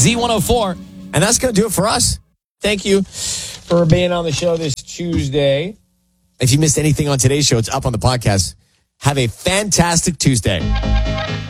Z104. And that's going to do it for us. Thank you for being on the show this Tuesday. If you missed anything on today's show, it's up on the podcast. Have a fantastic Tuesday.